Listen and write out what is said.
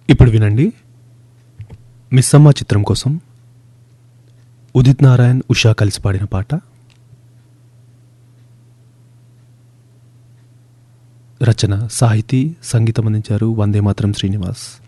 ఇప్పుడు వినండి, మిస్సమ్మ చిత్రం కోసం ఉదిత్ నారాయణ్, ఉషా కలిసి పాడిన పాట. రచన, సాహితీ, సంగీతం అందించారు వందే మాతరం శ్రీనివాస్.